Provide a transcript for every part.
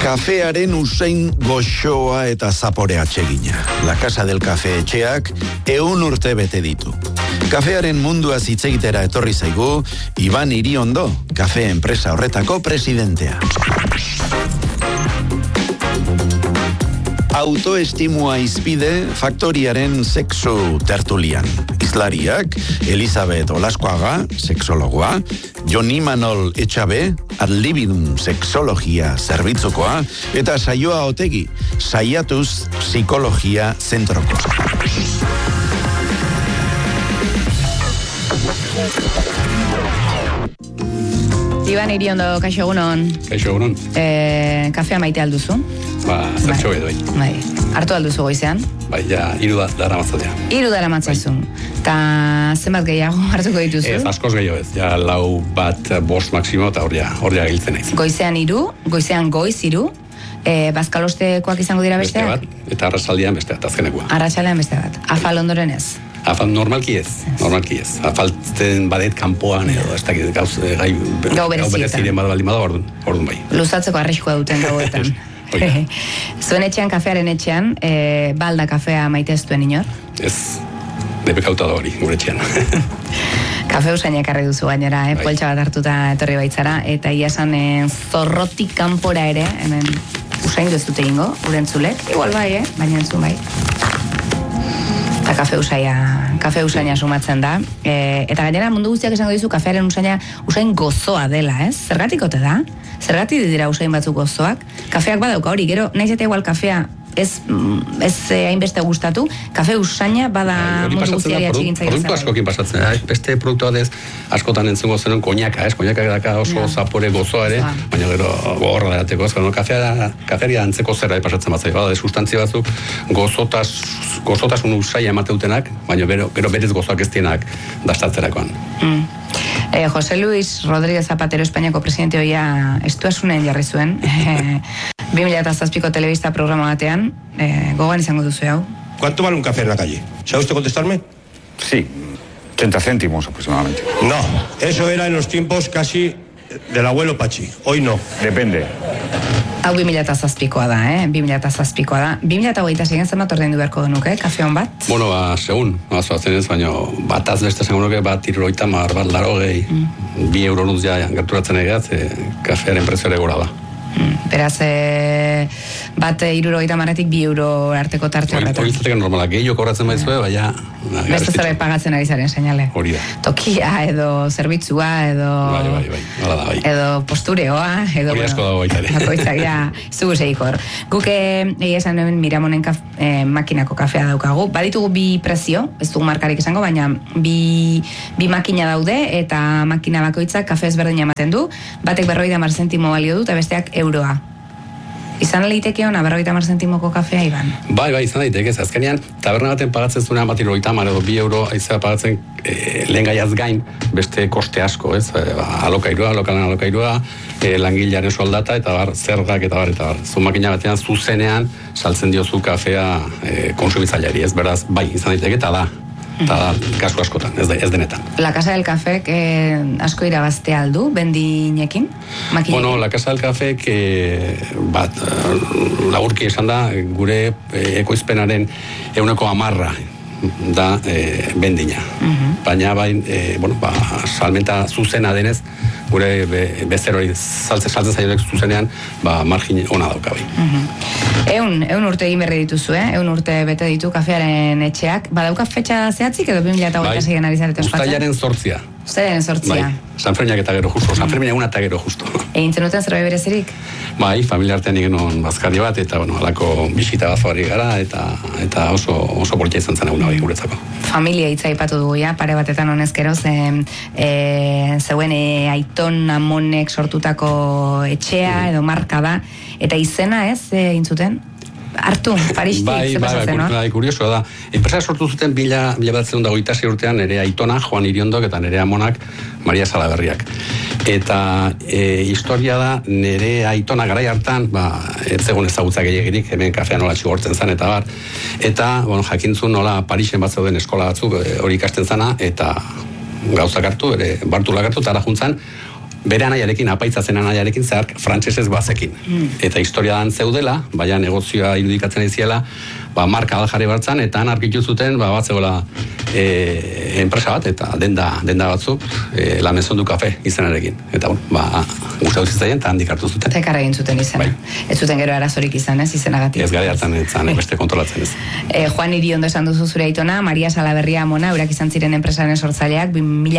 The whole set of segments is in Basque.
Kafearen usain goxoa eta zapore atsegina. La Casa del Café etxeak 100 urte bete ditu. Kafearen munduaz hitz egitera etorri zaigu Iban Iriondo, kafe enpresa horretako presidentea. Autoestimua izpide faktoriaren sexu tertulian. Hizlariak Elizabeth Olaskoaga, sexologoa, Jon Imanol Etxabe, ad libidum sexologia zerbitzukoa, eta Saioa Otegi, saiatuz psikologia zentrokoa. Iban Iriondo, kaixo egunon. Kaixo egunon. Kafea maite alduzu? Zertxo edo. Bai. Hartu alduzu goizean? Bai, ja, 3 dara matzatea. 3 dara matzazu. Ta zenbat gehiago hartuko dituzu? Ez, askoz gehiago ez. Ja, 4, 5 maximo, eta hor ja giltzen naiz. Goizean 3, goizean goiz 3, bazkalostekoak izango dira besteak? Beste bat, eta arratsaldean beste bat, azkenekoa. Arratsaldean beste bat. Afal ondoren ez? Normalki ez. Afaltzen badet kanpoan edo, ez dakit gau bereziren baldin bada, orduan bai. Luzatzeko arriskua duten gauetan. Zuen etxean, kafearen etxean, balda kafea maite ez duen inor? Ez, debekauta da hori, gure etxean. Kafe usainak ekarri duzu gainera, poltsa bat hartuta etorri baitzara, eta iasan zorrotik kanpora ere, hemen usain duzute ingo, urentzulek, igual bai, baina entzun bai. Eta kafe usaina sumatzen da. Eta gainera mundu guztiak esango dizu kafearen usain gozoa dela, ez? Zergatik ote da? Zergatik dira usain batzuk gozoak? Kafeak badauka hori, gero, naiz eta igual kafea ez hainbeste gustatu, kafe usaina bada mundu guztiari atxigintza egin. Produktu askokin pasatzen da, beste produktu adez askotan entzungo zenuen koñaka, koñaka daka oso zapore gozoa ere, baina gero gogorra darateko, kafearia antzeko zerra pasatzen batzai, bada, sustantzia batzuk gozotasun usaia emateutenak, baina gero berez gozoak ez dienak dastatzerakoan. José Luis Rodríguez Zapatero, Espainiako presidente hoia estuasunen jarri zuen, 2007ko telebista programa batean, gogoan izango duzu hau. ¿Cuánto vale un café en la calle? ¿Sabe usted contestarme? Sí, 30 céntimos aproximadamente. No, eso era en los tiempos casi del abuelo Pachi. Hoy no. Depende. Hau 2007koa da, 2007koa da. 2026 zenbat ordaindu beharko genuke, kafe hon bat? Bueno, segun, zoazen ez, baina bataz beste zengo nuke, bat 70, bat 80, 2 euro ja gerturatzen egeaz, kafearen prezioa gora da. Beraz, bat 70 2 euro arteko tarte horretan. Hori izateke normala, gehiago kobratzen baizue, baina... Beste zerbait pagatzen ari zaren seinale. Hori da. Tokia, edo zerbitzua, edo... Bai, hala da, bai. Edo postureoa, edo... Hori asko dago baita ere. Bakoitzak, ja, zugu segikor. Guk esan nuen Miramonen makinako kafea daukagu. Baditugu 2 prezio, ez dugu markarik esango, baina 2 makina daude, eta makina bakoitzak kafe ezberdin ematen du. Batek 50 zentimo balio du, eta besteak euroa. Izan leiteke hona 50 zentimoko kafea, Iban? Bai, izan daiteke, azkenean taberna baten pagatzen zuenean bat 50 edo 2 euro aizea pagatzen lehen gaiaz gain beste koste asko, ez? Alokairua, lokalen alokairua, langilearen soldata, eta zergak, eta bar. Zu makina batean zuzenean saltzen diozu kafea konsumitzaileari, ez? Beraz, bai, izan daiteke, eta da. Eta kasu askotan, ez denetan. La Casa del Cafek asko irabazte aldu, bendinekin? Bueno, La Casa del Cafek laburki esan da, gure ekoizpenaren 110% da bendina. Baina salmenta zuzena denez, gure bezeroi saltzen zailek zuzenean, margin ona dauka bai. 100 urte egin berri dituzu, 100 urte bete ditu kafearen etxeak. Badauka fetxa zehatzik edo 2026 ari zarete ospatzen? Uztailaren 8. Uztailaren 8. Bai, Sanferminak eta gero justo, Sanferminak eguna eta gero justo. Egin zenuten zerbait berezirik? Bai, familia artean ikenon bazkari bat, eta alako bisita bazoari gara, eta oso bortia izan zen eguna bai guretzako. Familia hitza aipatu dugu, pare batetan honezkero, zeuen aiton amonek sortutako etxea edo marka da, eta izena ez, intzuten? Hartu, Paristik, zepasatzen, no? Bai, kuriosoa da. Enpresa sortu zuten 1926 urtean nire aitona, Joan Iriondok, eta nire amonak, Maria Salaberriak. Eta historia da, nire aitona garai hartan, ez zegoen ezagutza gehiagirik, hemen kafea nola txigortzen zen, eta bar. Eta, jakintzun nola Parisen bat zeuden eskola batzuk, hori ikasten zana, eta gauzak hartu, bartulak hartu, eta ara juntzan, bere anaiarekin, apaitza zen anaiarekin, zehar frantsesez bazekin. Eta historiadan zeudela, baina negozioa irudikatzen iziela, marka bat jarri bartzan, eta han argitu zuten, bat zegoela enpresa bat, eta denda batzuk, La Maison du Café izenarekin. Eta, guztau zitzaien, eta handik hartu zuten. Eta ekarra egin zuten izena. Ez zuten gero arazorik izan, ez, izenagatik. Ez gari hartan, beste kontrolatzen ez. Juan Iriondo esan duzu zure aitona, Maria Salaberria Amona, eurak izan ziren enpresaren sortzaileak,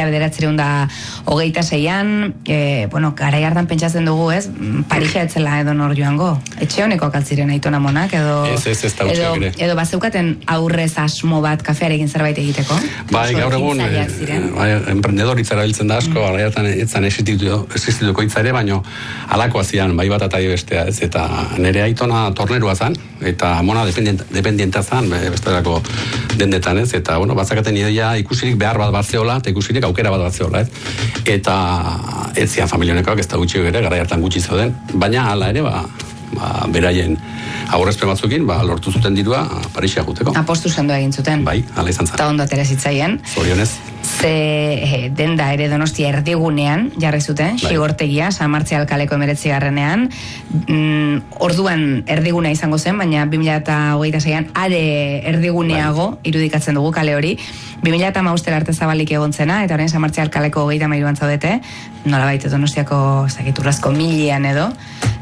1996an, garai hartan pentsatzen dugu, ez, Parisa etzela edo nor joango. Etxe honeko kaltziren aitona monak, edo bazeukaten aurrez asmo bat kafearekin zerbait egiteko? Gaur egun, emprendedoritza erabiltzen da asko, garai hartan etzan existituko hitza ere, baino alakoa zian, bai bat eta bestea, ez, eta nire aitona tornerua zan, eta amona dependienta zan, bestelako dendetan, ez, eta, batzakaten ideia ikusirik behar bat zeola, eta ikusirik aukera bat zeola, ez, eta ez zian familionekoak ez da gutxi ere, garai hartan gutxi zeuden, baina hala ere, beraien aurrezpen batzukin, lortu zuten dirua Parisa guteko. Apostu sendoa egin zuten. Bai, hala izan zan. Eta ondo atera zitzaien. Zorionez. Ze denda ere Donostia erdigunean jarri zuten, Xigortegia, San Martzial kaleko 19garrenean. Orduan erdiguna izango zen, baina 2026an are erdiguneago irudikatzen dugu kale hori. 2015 arte zabalik egon zena, eta orain San Martzial kaleko 33an zaudete, nolabait Donostiako Urrazko milian edo.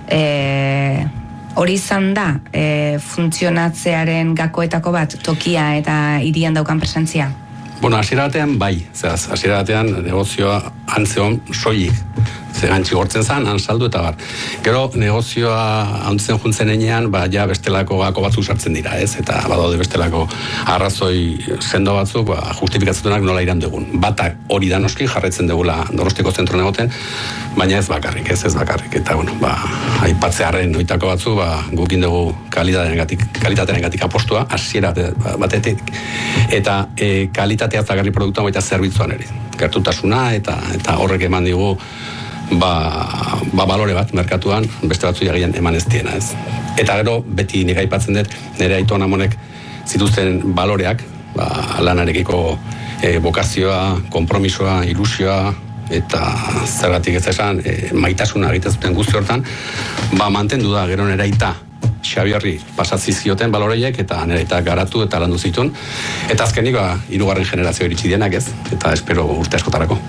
Hori izan da funtzionatzearen gakoetako bat, tokia eta hirian daukan presentzia? Hasiera batean bai, hasiera batean negozioa antzeon soilik, gantzi gortzen zan, saldu eta bar. Gero negozioa hantzen juntzen enean, ja bestelako gako batzuk sartzen dira, ez? Eta badaude bestelako arrazoi sendo batzuk, justifikatzen nola iran dugun. Batak hori da noski jarretzen dugula Donostiko zentro negoten, baina ez bakarrik. Eta, aipatzearen oitako batzu, gukin dugu kalitatearengatik apostua, hasiera batetik, eta kalitatea zagarri produktuan baita zerbitzuan ere. Gertutasuna eta horrek eman digu balore bat merkatuan beste batzu jagian eman ez diena, ez. Eta gero beti nik aipatzen dut nire aitona monek zituzten baloreak, lanarekiko bokazioa, konpromisoa, ilusioa eta zergatik ez esan maitasuna egiten zuten guzti hortan, mantendu da gero nire aita Xabiarri pasatzizkioten baloreiek eta nire eta garatu eta landu zitun. Eta azkenik, 3. generazio iritsi dienak, ez? Eta espero urte askotarako.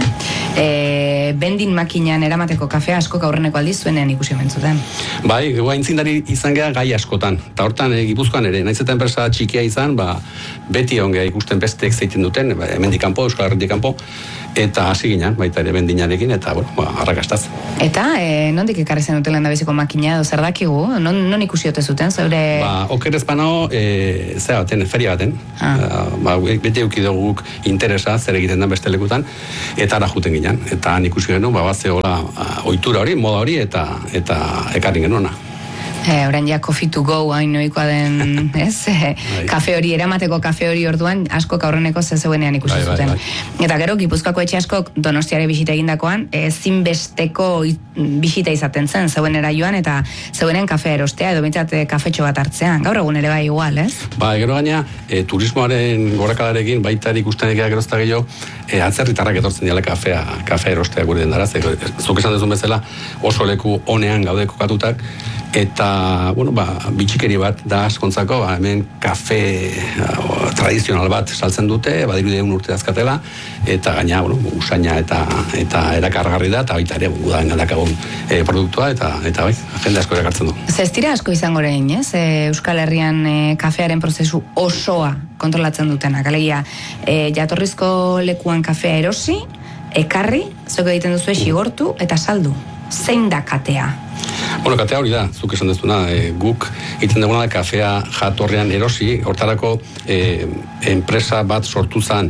Bendin makinan eramateko kafea askok aurreneko aldiz zuenean ikusi omentzuten. Bai, aintzindari izan geha gai askotan. Eta hortan Gipuzkoan ere, naiz eta enpresa txikia izan, beti egon geha ikusten bestek zeiten duten, hemendik kanpo, Euskal Herritik kanpo, eta hasi ginen, baita ere bendinarekin, eta arrakastaz. Eta, nondik ekarri zen duten lehendabiziko makina edo zer dakigu? Non ikusi ote zuten, zeure... Okerez panao, feria baten. Beti eukidoguk interesa, zer egiten den beste lekutan, eta ara juten ginen. Eta han ikusi genuen, bazeola ohitura hori, moda hori, eta ekarri genuena. Orain ja coffee to go hain noikoa den, ez? Kafe hori, eramateko kafe hori orduan, askok aurreneko zeuenean ikusi zuten. Eta gero, Gipuzkoako etxe askok Donostiare bisita egindakoan, zinbesteko bisita izaten zen, zeuenera joan, eta zeuenen kafea erostea, edo bintzat kafetxo bat hartzean. Gaur egun ere bai igual, ez? Gero gaina, turismoaren gorakadarekin, baita ikusten egia gerozta gehiago, atzerritarrak etortzen diala kafea erostea gure dendara, zuk esan duzun bezala, oso leku honean gaude kokatutak, eta, bitxikeri bat da askontzako, hemen kafe tradizional bat saltzen dute, badiru 100 urte dazkatela, eta gaina, usaina eta erakargarri da, eta baita ere, gudan galdakagun produktua, eta bai, jende asko erakartzen du. Zestira asko izango rein, ez? Euskal Herrian kafearen prozesu osoa kontrolatzen dutenak, alegia, jatorrizko lekuan kafea erosi, ekarri, zoko egiten duzu xigortu, eta saldu. Zein da katea? Katea hori da, zuk esan dezuna, guk egiten duguna da kafea jatorrean erosi, hortarako enpresa bat sortu zen,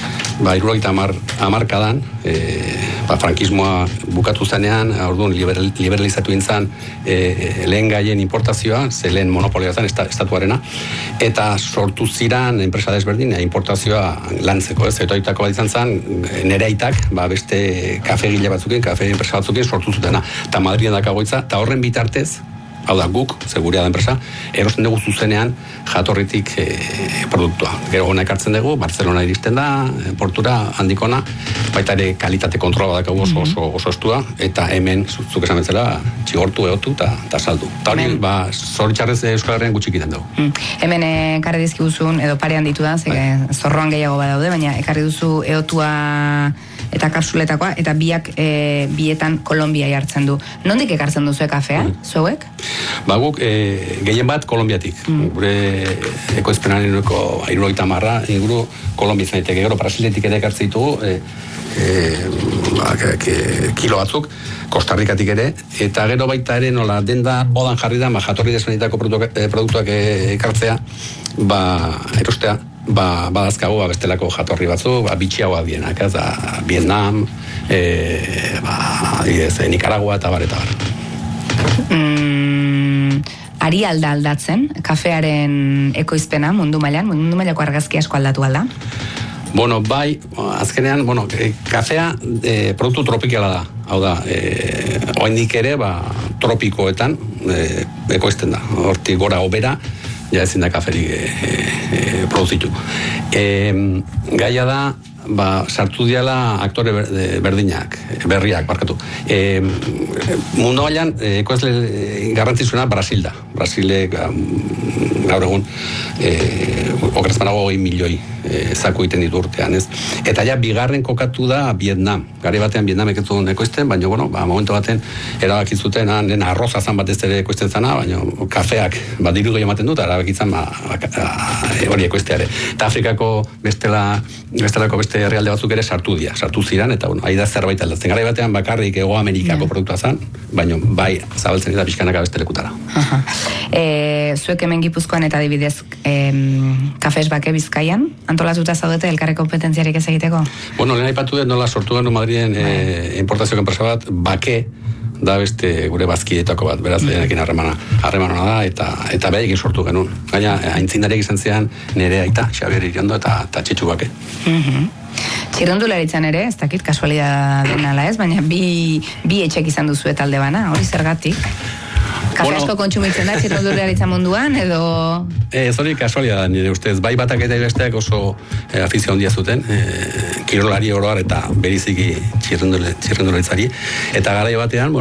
70 frankismoa bukatu zenean, orduan liberalizatu intzan lehen gaien importazioa, ze lehen monopolioa zen, estatuarena, eta sortu ziran enpresa desberdin importazioa lantzeko, ez? Eta oitako bat izan zen, nire aitak, beste kafe gile batzukin, kafe enpresa batzukin sortu zutena, eta Madriden dakagoitza, eta horren bitartez, Hau da, guk, seguria da enpresa, erosten dugu zuzenean jatorritik produktua. Gero hona ekartzen dugu, Barcelona iristen da, portura handikona, baita ere kalitate kontrola badakagu oso estua, eta hemen, zuk esan bezala, txigortu, egotu eta saldu. Eta hori, zoritxarrez Euskal Herrian gutxik iten dugu. Hemen ekarri dizkiguzun, edo parean ditu da, zorroan gehiago badaude, baina ekarri duzu eotua eta kapsuletakoa, eta bietan Kolombia jartzen du. Nondik ekartzen duzu kafea, zuek? Guk, gehien bat Kolombiatik. Gure ekoizpenaneko 70 inguru Kolombia izan daiteke. Gero Brasiletik ere ekartzen ditugu, kilo batzuk, Kostarrikatik ere, eta gero baita ere nola denda bodan jarri da, jatorri desberdinetako produktuak ekartzea, erostea, badazkagu bestelako jatorri batzu, bitxiagoa dienak, Vietnam, Nicaragua eta bar. Ari aldatzen, kafearen ekoizpena mundu mailako argazki asko aldatu alda? Bueno, azkenean, kafea produktu tropikala da. Hau da, oraindik ere, tropikoetan ekoizten da. Hortik gora obera, ja ezin da kaferik produzitu. Gaia da, sartu diala aktore berriak, barkatu. Mundu mailan ekoizle garrantzitsuena Brasil da. Brasilek gaur egun okerazpanago 20 milioi zaku iten ditu urtean, ez? Eta ja, bigarren kokatu da Vietnam. Gari batean Vietnamek ez duen ekoizten, baina, momentu baten erabakizuten, nena arroza zan bat ez ere ekoizten zana, baina kafeak diru gehi ematen dut, erabakitzen hori ekoizteare. Eta Afrikako bestelako beste herrialde batzuk ere sartu ziren, eta ahi da zerbait aldatzen. Garai batean bakarrik Hego Amerikako produktua zan, baina zabaltzen eta pixkanaka beste lekutara. Zuek hemen Gipuzkoan eta adibidez Kafes Bake Bizkaian, antolatuta zaudete elkarre kompetentziarik ez egiteko? Lehen aipatu dut nola sortu genuen Madriden importazio enpresa bat, Bake da beste gure bazkietako bat, beraz denekin harremana da, eta behaiekin sortu genuen. Gaina, aintzindariak izan zean nire aita, Xabier Iriondo eta Txitxu Bake. Txirrondularitzan ere, ez dakit kasualidad ala ez, baina bi etxek izan duzu talde bana, hori zergatik? Kafe asko kontsumitzen da txirrondularitza munduan, edo... Ez hori kasualidad nire ustez, bai batak eta besteak oso afizio handia zuten, kirolari oroar eta beriziki txirrondularitzari, eta garai batean,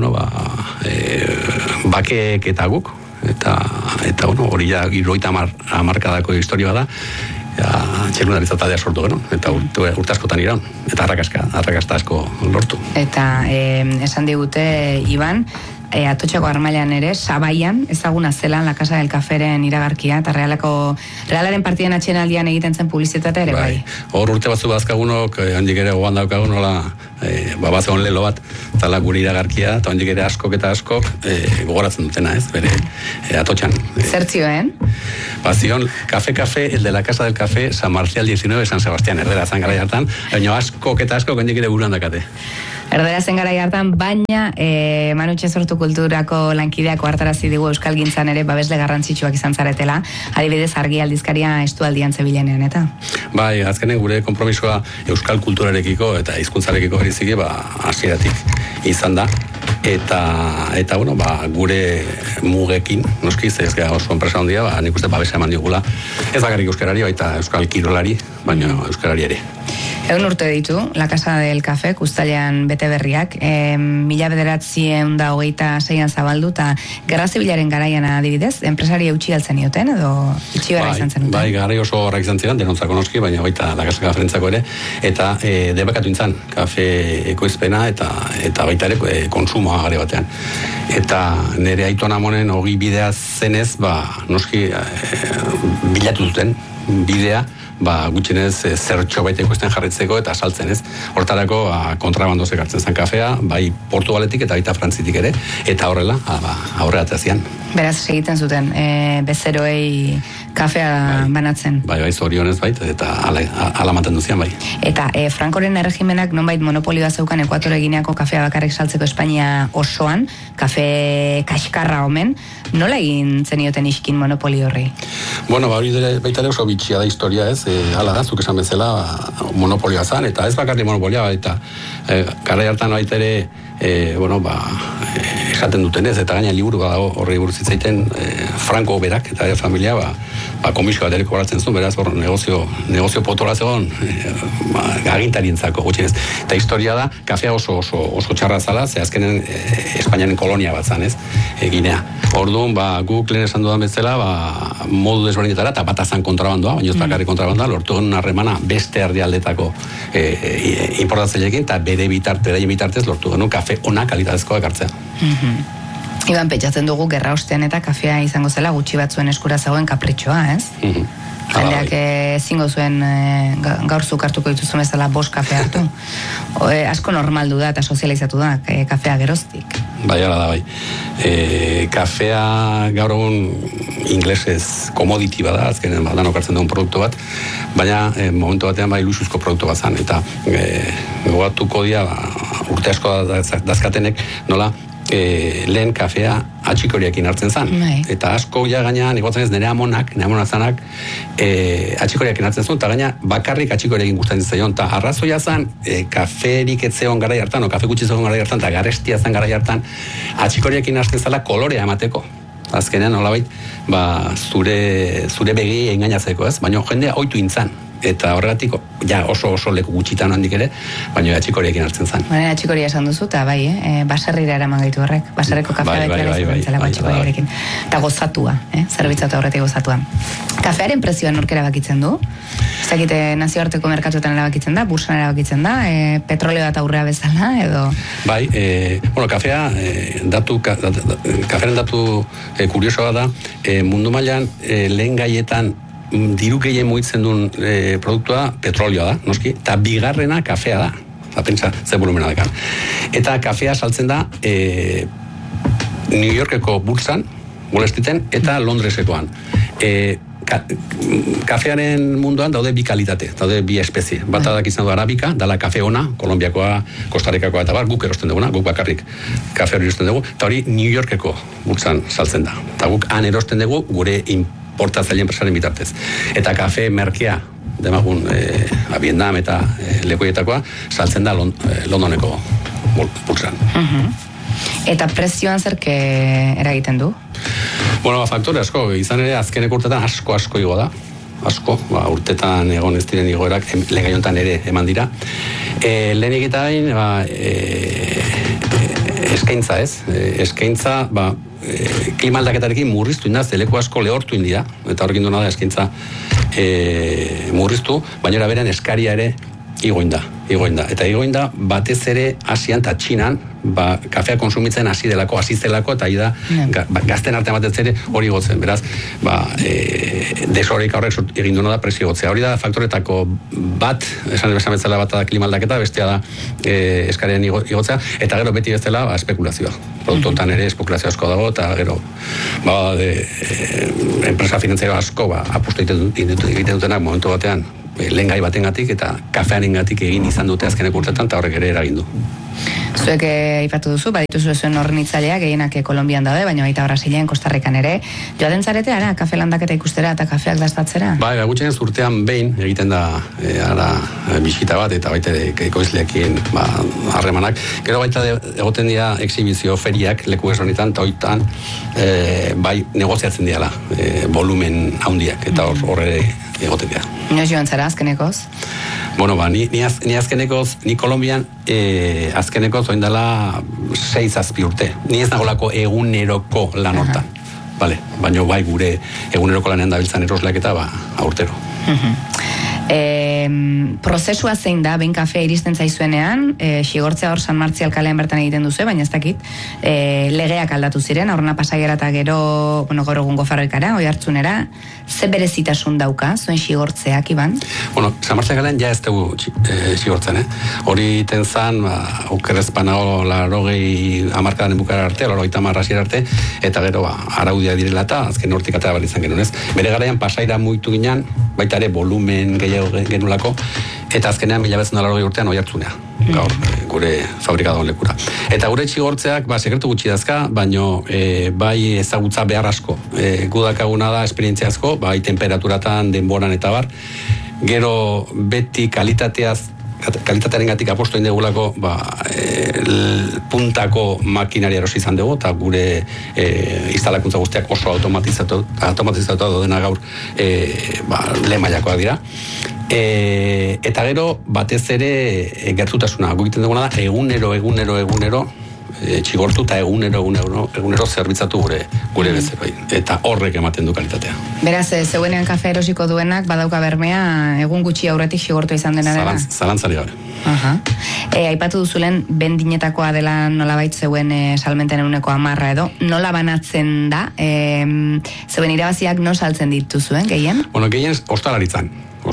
bakeek eta guk, eta hori ja 70 hamarkadako historia da, txirrondularitza taldea sortu genuen, eta urte askotan iraun, eta arrakasta asko lortu. Eta esan digute, Iban, Atotxako Armailan ere, Sabaian, ezaguna zelan La Casa del Caferen iragarkia, eta Realaren partiden atxenaldian egiten zen publizitate ere, bai. Hor urte batzu bazkagunok, handik ere gogoan daukagun, bazen lelo bat, zala gure iragarkia, eta handik ere askok gogoratzen dutena, ez, bere Atotxan. Zertzioen? Zion, Kafe, el de La Casa del Café, San Marcial 19, San Sebastián, erdera zan garai hartan, baina askok handik ere buruan dakate. Erdera zen garai hartan, baina Manutxe Sortu Kulturako lankideako hartarazi digu euskalgintzan ere babesle garrantzitsuak izan zaretela, adibidez Argi aldizkaria estualdian zebilenean, eta? Bai, azkenen gure konpromisoa euskal kulturarekiko eta hizkuntzarekiko beriziki hasieratik izan da. Eta gure mugekin, noski, ez gara oso enpresa handia, nik uste babesa eman digula. Ez bakarrik euskarari, baita euskal kirolari, baina euskarari ere. Egun urte ditu, La Casa del Café, Kustalian bete berriak, 1926an zabaldu, eta Gerra Zibilaren garaian adibidez, enpresari eutxi altzen ioten, edo itxi gara izan zen duten? Bai, garai oso horrak izan ziren, denontzako noski, baina baita La Casa Cafrentzako ere, eta debekatu intzan, kafe ekoizpena, eta baita ere konsumoa gare batean. Eta nire aitona monen hogi bidea zenez, noski bilatu duten bidea, gutxenez zertxo baita ikusten jarritzeko eta saltzen, ez? Hortarako kontrabandoz ekartzen zen kafea, bai Portugaletik eta baita Frantzitik ere, eta horrela, aurreatzea zian. Beraz, egiten zuten, bezeroei kafea banatzen. Bai, zorionez bait, eta ala mantendu zian, bai. Eta Frankoren erregimenak nonbait monopolioa zeukan Ekuatore Gineako kafea bakarrik saltzeko Espainia osoan, kafe kaskarra omen, nola egin zenioten iskin monopoli horri? Hori baita ere oso bitxia da historia, ez? Hala da, zuk esan bezala monopolioa zan, eta ez bakarrik monopolioa, eta garai hartan baita ere esan esaten dutenez, eta gaina liburu badago horri buruz hitz egiten Franco berak eta familia komisio bat ere kobratzen zuen, beraz hor negozio potola zegoen agintarientzako gutxienez. Eta historia da, kafea oso txarra zala, ze azkenen Espainiaren kolonia bat zan, ez? Ginea. Orduan, guk lehen esan dudan bezala, modu desberdinetara, eta bat azan kontrabandoa, baina ez bakarrik kontrabandoa, lortu genuen harremana beste herrialdetako importatzaileekin, eta beraien bitartez lortu genuen kafe ona kalitatezkoa ekartzea. Iban, pentsatzen dugu gerra ostean eta kafea izango zela gutxi batzuen eskura zegoen kapritxoa, ez? Jendeak ezingo zuen gaur zuk hartuko dituzun bezala 5 kafe hartu. Asko normaldu da eta sozializatu da kafea geroztik. Bai, ala da, bai. Kafea gaur egun inglesez commodity bada, azkenen danok hartzen duen produktu bat, baina momentu batean luxuzko produktu bat zan, eta gogatuko dia urte asko dazkatenek nola lehen kafea atxikoriakin hartzen zan. Eta asko ja gaina, negotzen ez nire amonak zanak, atxikoriakin hartzen zuen, eta gaina bakarrik atxikoriakin gustatzen zaion, eta arrazoia zan, kaferik etzeon garai hartan, kafe gutxi zegoen garai hartan, eta garestia zan garai hartan, atxikoriakin hartzen zala kolorea emateko. Azkenean, nolabait, zure begi engainatzeko, ez? Baina jendea ohitu intzan. Eta horregatik, oso leku gutxitan handik ere, baina atxikoriekin hartzen zen. Baina atxikoria esan duzu, eta baserrira eraman gaitu horrek. Baserreko kafea betela atxikoriarekin. Eta gozatua, zerbitzatu horretik gozatua. Kafearen prezioan norkera bakitzen du? Ezakite nazioarteko merkatuetan erabakitzen da, bursan erabakitzen da, petroleo eta aurrea bezala, edo? Bai, kafearen datu kuriosoa da, mundu mailan lehen gaietan diru gehien mugitzen duen produktua petrolioa da, noski, eta bigarrena kafea da. Pentsa, ze volumena dekan. Eta kafea saltzen da New Yorkeko burtsan, Wall Streeten, eta Londresekoan. Kafearen munduan daude bi kalitate, daude bi espezie. Bata dakizan du arabika, dala kafe ona, Kolombiakoa, Kostarikakoa eta guk erosten duguna, guk bakarrik kafe hori erosten dugu, eta hori New Yorkeko burtsan saltzen da. Eta guk han erosten dugu gure importatzaile enpresaren bitartez. Eta kafe merkea, demagun Vietnam eta lekuietakoa, saltzen da Londoneko burtsan. Eta prezioan zerke eragiten du? Faktore asko, izan ere azkeneko urtetan asko igo da. Asko, urtetan egon ez diren igoerak, legaiontan ere eman dira. Lehen egitain, eskaintza ez. Eskaintza, klima aldaketarekin murriztu indaz, leku asko lehortu india, eta horrekin duena da eskaintza murriztu, baina berean eskaria ere igoinda. Eta igoinda batez ere Asian eta Txinan kafea konsumitzen hasi zelako, eta gazten artean batez ere hori gotzen. Beraz, desoreika horrek egin duena da prezio gotzea. Hori da faktoretako bat, esan bezala bat da klima aldaketa, bestea da eskarian igotzea, eta gero beti bezala espekulazioa. Produktotan ere espekulazio asko dago, eta gero enpresa finanziario asko apustu egiten dutenak momentu batean lehen gai batengatik eta kafearengatik egin izan dute azkeneko urtetan, eta horrek ere eragin du. Zuek aipatu duzu, badituzu zuen hornitzaileak gehienak Kolonbian daude, baina baita Brasilean, Kostarrikan ere. Joaten zarete, kafe landaketa ikustera eta kafeak dastatzera? Gutxienez urtean behin egiten da bisita bat, eta baita ekoizleekin harremanak. Gero baita egoten dira exhibizio feriak leku ezberdinetan, eta hoitan negoziatzen diala volumen handiak, eta horre egoten dira. Inoz joan zara azkenekoz? Ni azkenekoz, ni Kolombian azkenekoz oin dela 6-7 urte. Ni ez nagolako eguneroko lan hortan. Baina gure eguneroko lanean dabiltzan erosleak eta aurtero. Prozesua zein da, behin kafea iristen zaizuenean, xigortzea hor San Martzi alkalean bertan egiten duzu, baina ez dakit, legeak aldatu ziren, aurrena pasagera eta gero, gaur egungo Farroikara, Oiartzunera, ze berezitasun dauka, zuen xigortzeak, Iban? San Martzi alkalean ja ez dugu xigortzen, hori tenzan, okerrezpanago 80 bukara arte, 80 arte, eta gero araudia direla eta azken hortik atera behar izan genuen, ez? Bere garaian pasaira muitu ginen, baita ere volumen gehiago genulako, eta azkenean 1980 urtean Oiartzunea, gaur gure fabrikadon lekura. Eta gure txigortzeak, sekretu gutxi dazka, baino bai ezagutza behar asko. Gudakaguna da esperientzia asko, bai temperaturatan, denboran eta bar. Gero beti kalitateaz kalitatearengatik apostu egin dugulako, puntako makinaria erosi izan dugu, eta gure instalakuntza guztiak oso automatizatu dena gaur lehen mailakoak dira. Eta gero, batez ere gertutasuna, gugiten duguna da, egunero, txigortu eta egunero zerbitzatu gure bezeroi. Eta horrek ematen du kalitatea. Beraz, zeuenean kafe erosiko duenak, badauka bermea, egun gutxi aurretik txigortu izan dena dela? Zalantzari gabe. Aipatu duzulen, bendinetakoa dela nolabait zeuen salmenten 10% edo, nola banatzen da, zeuen irabaziak no saltzen dituzuen, gehien? Bueno, gehien ostalaritzan,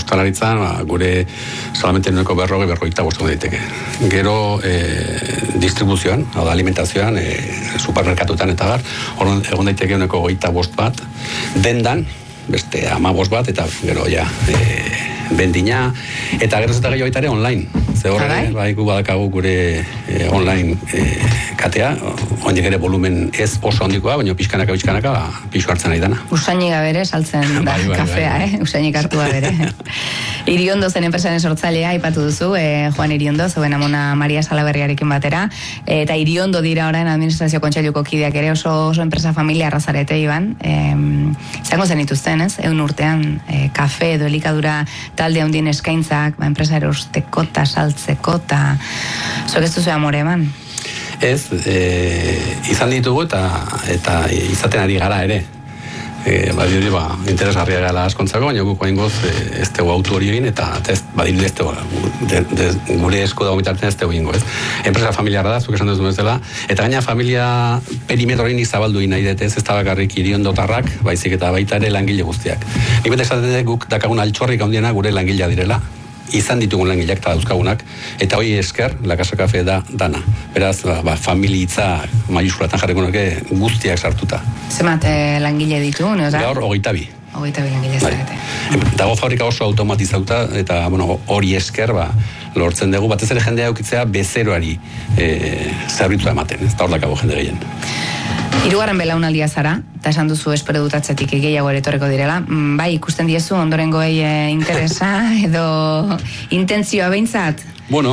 gure solamente 40-50% daiteke. Gero distribuzioan, hau da alimentazioan, supermerkatutan eta bar, egon daiteke 25% bat, dendan, beste 15% bat, eta gero ja, bendina, eta gero eta gehiago baita ere online. Ze horre, gu badakagu gure online katea, ondik ere volumen ez oso handikoa, baina pixkanaka pixu hartzen nahi dana. Usainik bere saltzen da kafea, usainik hartua bere. Iriondo zen enpresaren sortzailea, aipatu duzu, Juan Iriondo, zeuen amona Maria Salaberriarekin batera, eta Iriondo dira orain administrazio kontseiluko kideak ere oso enpresa familia arrazarete, Iban. Zango zen ituzten, ez? 100 urtean, kafe edo elikadura talde handien eskaintzak, enpresa erosteko eta saltzeko eta zuek ez duzu amore eman? Ez, izan ditugu eta izaten ari gara ere. Interesgarria gala askontzako, baina guk oingoz ez dugu autu hori egin, eta badirudi ez dugu, gure esko dago mitartzen ez dugu ingo, ez? Enpresa familiarra da, zuk esan duzu bezala, eta gaina familia perimetrorin izabaldu nahi dut, ez da bakarrik iriondotarrak, baizik eta baita ere langile guztiak. Nik bete esaten dut guk dakagun altxorrik handiena gure langilea direla, izan ditugun langileak eta dauzkagunak, eta hori esker, La Casa Cafe da dana. Beraz, familitza maiuskulatan jarriko nuke guztiak sartuta. Zemat langile ditu? Gaur, 22. 22 langile zakete. Dago fabrika oso automatizauta, eta hori esker, lortzen dugu, batez ere jendea eukitzea bezeroari zerbitzua ematen, ez da hor dakago jende gehien. 3. belaunaldia zara, eta esan duzu espero dutatzetik gehiago ere etorreko direla. Bai, ikusten diezu ondorengoei interesa edo intentzioa behintzat? Bueno,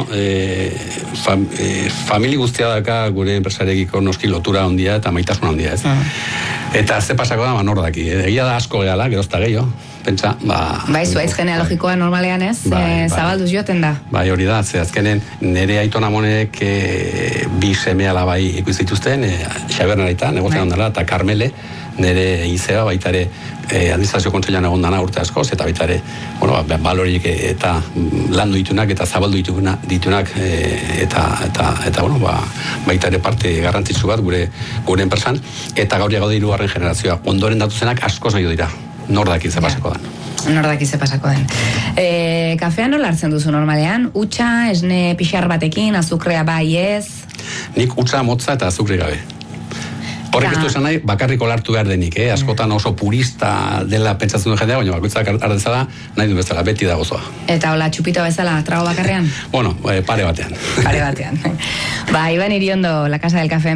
famili guztia daka gure enpresarekiko noski lotura handia eta maitasuna handia, ez? Eta ze pasako da, nor daki. Egia da asko gehala, gerozta gehiago. Pentsa, bai, zuaitz genealogikoa normalean ez, zabalduz joten da. Bai, hori da, ze azkenen nire aitona monek bi seme alabai ikusten, Xabernarita, negozian ondala, eta Karmele, nire izeba, baita ere administrazio kontseilan egon dana urte askoz, eta baita ere, balorik eta landu ditunak, eta zabaldu ditunak, eta baita ere parte garrantzitsu bat gure enpresan, eta gaur gaude 3. generazioa, ondoren datuzenak askoz nahi dira. Nordaki ze pasako den. Nordaki ze pasako den. Kafea nola hartzen duzu normalean? Utxa, esne pixar batekin, azukrea bai ez? Nik utxa, motza eta azukre gabe. Horrek ez du esan nahi, bakarrik olartu behar denik, askotan oso purista dela pentsatzen duen jendea, baina bakoitzak ardezala, nahi du bezala, beti da gozoa. Eta hola, txupito bezala, trago bakarrean? Bueno, pare batean. Pare batean. Iban Iriondo, La Casa del Café